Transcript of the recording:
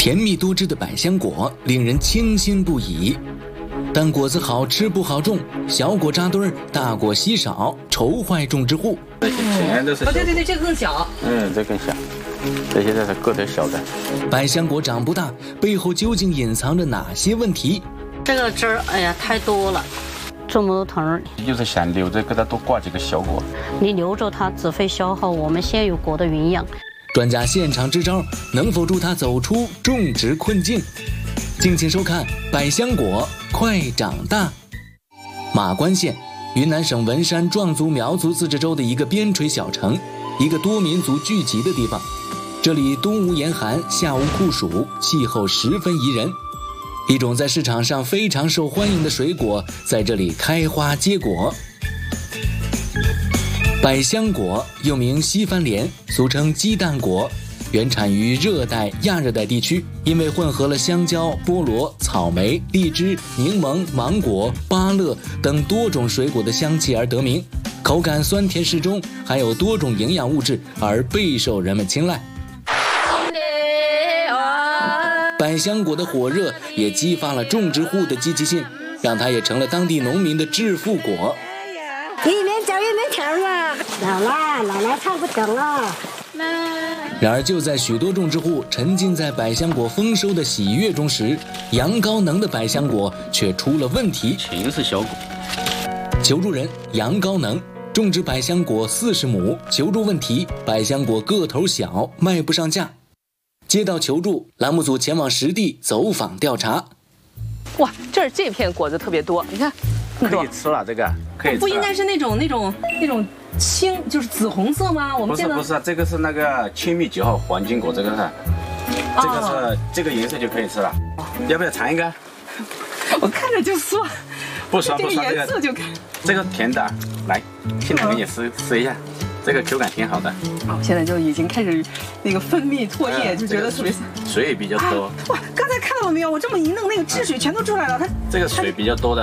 甜蜜多汁的百香果令人倾心不已，但果子好吃不好种，小果扎堆儿，大果稀少，愁坏种植户。 全都是对对对，这个更小。 这更小，这些都是个头小的。 百香果长不大，背后究竟隐藏着哪些问题？ 这个汁儿，哎呀，太多了，这么多藤儿， 就是想留着给它多挂几个小果。 你留着它只会消耗我们现有果的营养。 专家现场支招，能否助它走出种植困境？敬请收看《百香果快长大》。马关县，云南省文山壮族苗族自治州的一个边陲小城，一个多民族聚集的地方。这里冬无严寒，夏无酷暑，气候十分宜人。一种在市场上非常受欢迎的水果在这里开花结果。百香果又名西番莲，俗称鸡蛋果，原产于热带、亚热带地区，因为混合了香蕉、菠萝、草莓、荔枝、柠檬、芒果、芭乐等多种水果的香气而得名，口感酸甜适中，含有多种营养物质，而备受人们青睐。百香果的火热也激发了种植户的积极性，让它也成了当地农民的致富果。 一年长一年甜嘛，姥姥唱不懂了。 然而就在许多种植户沉浸在百香果丰收的喜悦中时，杨高能的百香果却出了问题。 全是小果。 求助人杨高能种植百香果40亩，求助问题：百香果个头小，卖不上价。接到求助，栏目组前往实地走访调查。 哇，这片果子特别多，你看， 可以吃了，这个可以吃了。 不应该是那种青，就是紫红色吗？我们见到不是，这个是那个青蜜9号黄金果，这个是这个颜色就可以吃了。要不要尝一个？ 我看着就酸， 不酸， 这个颜色就看。 这个甜的，来，现在给你试一下。这个口感挺好的。 现在就已经开始那个分泌唾液，就觉得特别水也比较多。 哇，刚才看到了没有？我这么一弄，那个汁水全都出来了。它这个水比较多的。